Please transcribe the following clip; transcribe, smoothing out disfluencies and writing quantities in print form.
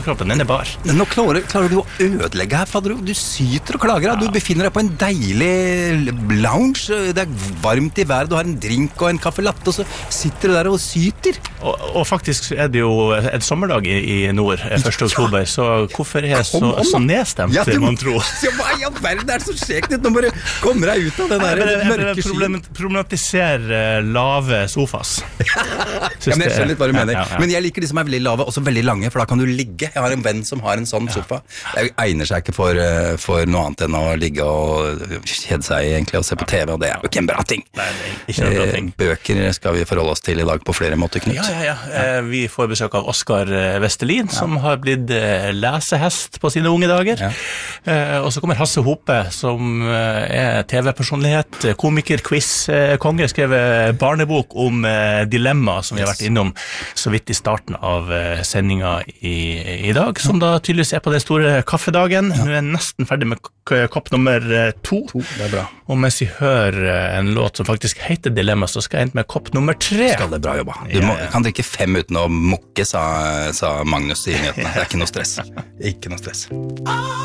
Kroppen, den bar. Nå klarer du å ødelegge her, fader. Du syter og klager. Du befinner deg på en deilig lounge. Det varmt i været, du har en drink og en kaffe latte, og så sitter du der og syter. Og faktisk det jo en sommerdag i nord, 1. oktober, så hvorfor jeg så nedstemt, man tror? Ja, hva i all verden det som skjer? Nå bare kommer deg ut av den der mørke skyen. Problematisere lave sofas. Ja, men jeg skjønner litt hva du mener. Men jeg liker de som veldig lave, også veldig lange, for da kan du ligge. Jeg har en venn som har en sånn sofa. Det egner seg ikke for noe annet enn å ligge og kjede seg egentlig og se på TV, og det jo ikke en bra ting. Nei, ikke en bra ting. Bøker skal vi forholde oss til i dag på flere måter, Knut. Ja. Vi får besøk av Oskar Vestelin, som har blitt lesehest på sine unge dager. Og så kommer Hasse Hope, som TV-personlighet, komiker, quiz, konge, skrevet barnebok om dilemma, som vi har vært innom så vidt i starten av sendinga i dag, som da tydeligvis på det store kaffedagen. Nå jeg nesten ferdig med kopp nummer 2. Det bra. Og mens vi hører en låt som faktisk heter Dilemma, så skal jeg hente med kopp nummer 3. Skal det bra jobba. Du kan drikke 5 uten å mukke, sa Magnus i nyhetene. Det ikke noe stress. Ikke noe stress.